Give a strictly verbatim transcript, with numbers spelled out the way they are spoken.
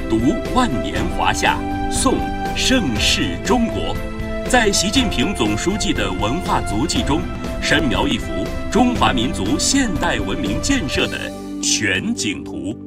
读万年华夏，颂盛世中国。在习近平总书记的文化足迹中，深描一幅中华民族现代文明建设的全景图。